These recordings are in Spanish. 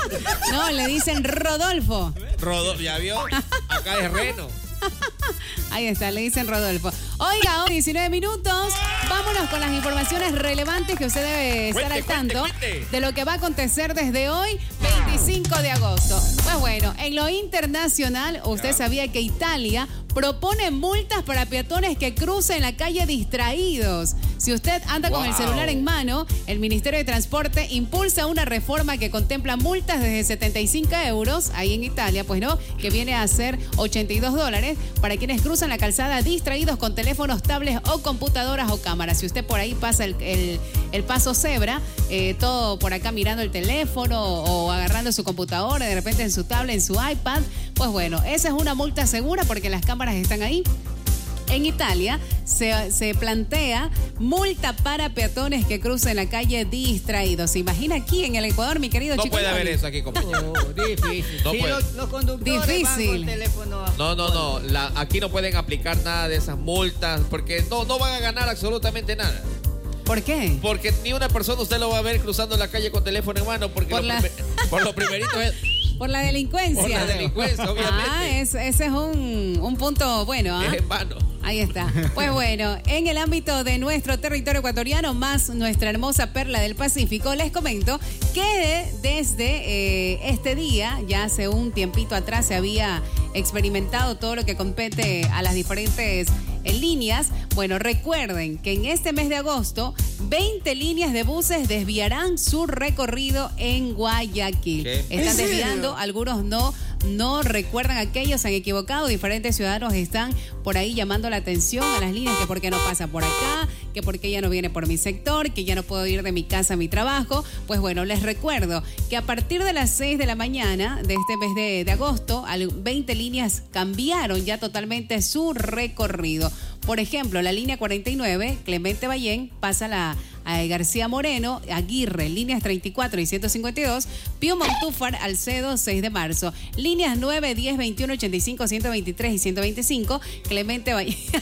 No, le dicen Rodolfo. Rodolfo, ¿ya vio? Acá es Reno. Ahí está, le dicen Rodolfo. Oiga, 19 minutos. Vámonos con las informaciones relevantes que usted debe estar al tanto de lo que va a acontecer desde hoy, 25 de agosto. Pues bueno, en lo internacional, usted sabía que Italia propone multas para peatones que crucen la calle distraídos. Si usted anda con el celular en mano, el Ministerio de Transporte impulsa una reforma que contempla multas desde 75 euros, ahí en Italia, pues no, que viene a ser $82 para quienes cruzan la calzada distraídos con teléfonos, tablets o computadoras o cámaras. Si usted por ahí pasa el paso cebra, todo por acá mirando el teléfono o agarrando su computadora, de repente en su tablet, en su iPad, pues bueno, esa es una multa segura porque las cámaras están ahí. En Italia se plantea multa para peatones que crucen la calle distraídos. ¿Se imagina aquí en el Ecuador, mi querido chico? No puede haber eso aquí, compañero. Difícil. No puede. Los conductores van con teléfono. No. Aquí no pueden aplicar nada de esas multas porque no van a ganar absolutamente nada. ¿Por qué? Porque ni una persona usted lo va a ver cruzando la calle con teléfono en mano porque por lo primerito es... Por la delincuencia. Por la delincuencia, obviamente. Ese es un punto bueno. Es en vano. Ahí está. Pues bueno, en el ámbito de nuestro territorio ecuatoriano, más nuestra hermosa perla del Pacífico, les comento que desde este día, ya hace un tiempito atrás, se había experimentado todo lo que compete a las diferentes líneas. Bueno, recuerden que en este mes de agosto, 20 líneas de buses desviarán su recorrido en Guayaquil. ¿Qué? Están desviando, algunos no recuerdan aquellos, se han equivocado. Diferentes ciudadanos están por ahí llamando la atención a las líneas, que por qué no pasa por acá, que por qué ya no viene por mi sector, que ya no puedo ir de mi casa a mi trabajo. Pues bueno, les recuerdo que a partir de las 6 de la mañana de este mes de agosto, 20 líneas cambiaron ya totalmente su recorrido. Por ejemplo, la línea 49, Clemente Ballén, pasa a García Moreno, Aguirre, líneas 34 y 152, Pío Montúfar, Alcedo, 6 de marzo, líneas 9, 10, 21, 85, 123 y 125, Clemente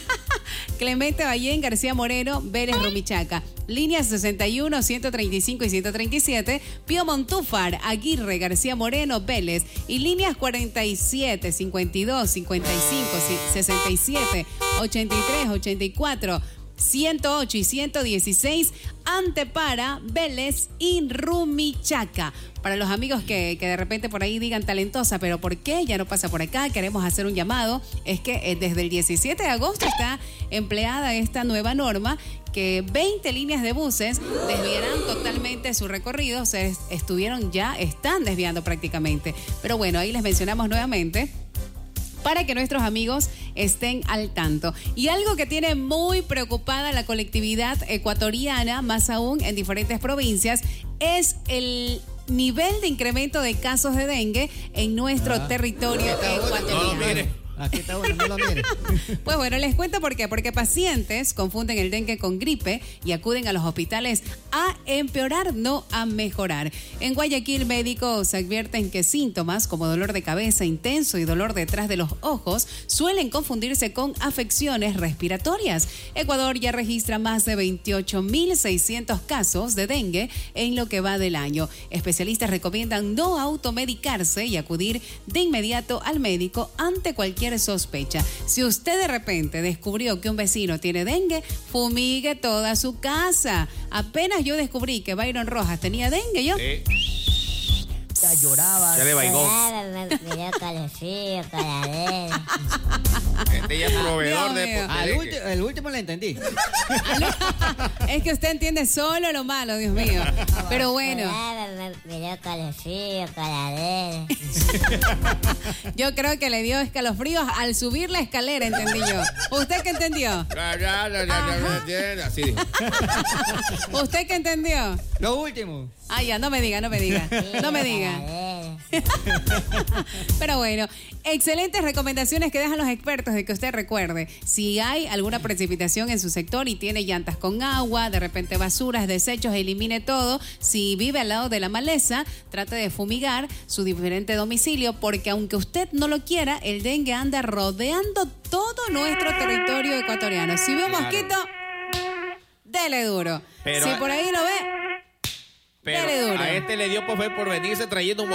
Ballén, García Moreno, Vélez, Rumichaca, líneas 61, 135 y 137, Pío Montúfar, Aguirre, García Moreno, Vélez, y líneas 47, 52, 55, 67, 83, 84, 108 y 116, Antepara, Vélez y Rumichaca. Para los amigos que de repente por ahí digan talentosa, pero ¿por qué ya no pasa por acá? Queremos hacer un llamado. Es que desde el 17 de agosto está empleada esta nueva norma que 20 líneas de buses desviarán totalmente su recorrido. Están desviando prácticamente. Pero bueno, ahí les mencionamos nuevamente para que nuestros amigos estén al tanto. Y algo que tiene muy preocupada la colectividad ecuatoriana, más aún en diferentes provincias, es el nivel de incremento de casos de dengue en nuestro territorio ecuatoriano. Aquí está bueno, no lo mire. Pues bueno, les cuento por qué. Porque pacientes confunden el dengue con gripe y acuden a los hospitales a empeorar, no a mejorar. En Guayaquil, médicos advierten que síntomas como dolor de cabeza intenso y dolor detrás de los ojos suelen confundirse con afecciones respiratorias. Ecuador ya registra más de 28.600 casos de dengue en lo que va del año. Especialistas recomiendan no automedicarse y acudir de inmediato al médico ante cualquier sospecha. Si usted de repente descubrió que un vecino tiene dengue, fumigue toda su casa. Apenas yo descubrí que Byron Rojas tenía dengue, yo... Ya lloraba. Ya le baigó. Me dio calefrío, caladero. Este ya es proveedor de... El último le entendí. Es que usted entiende solo lo malo, Dios mío. Pero bueno. Me dio calefrío, caladero. Yo creo que le dio escalofríos al subir la escalera, entendí yo. ¿Usted qué entendió? Así dijo. ¿Usted qué entendió? Lo último. Ah, ya, no me diga. No me diga. Pero bueno, excelentes recomendaciones que dejan los expertos de que usted recuerde. Si hay alguna precipitación en su sector y tiene llantas con agua, de repente basuras, desechos, elimine todo. Si vive al lado de la maleza, trate de fumigar su diferente domicilio, porque aunque usted no lo quiera, el dengue anda rodeando todo nuestro territorio ecuatoriano. Si ve un mosquito, dele duro. Pero si por ahí lo ve, pero dele duro. a este le dio por venirse trayendo un